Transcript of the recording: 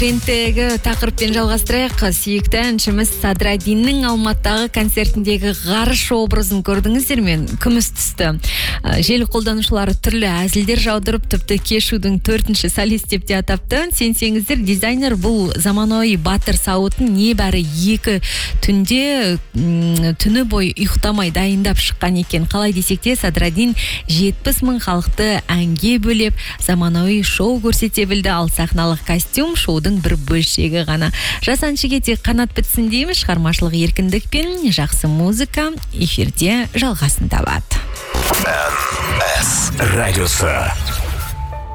Трендтегі тақырыппен жалғастырайық. Сүйікті әншіміз Садрадиннің Алматыдағы концертіндегі ғарыш образын көрдіңіздер ме? Күміс түсті. Желі қолданушылары түрлі әзілдер жаудырып, тіпті кешудің 4-ші солист деп те атапты. Сенсеңіздер, дизайнер бұл заманауи батыр сауытын небәрі 2 түнде түні бой ұйықтамай дайындап шыққан екен. Қалай десек те, Садрадин 70 мың халықты әнге бөлеп, заманауи шоу көрсете білді. Ал сахналық костюм шоудың бір бөлшегі ғана. Жас әншіге тек қанат бітсін дейміз. Шығармашылық еркіндік пен жақсы музыка эфирде жалғасын табады. NS радиосы.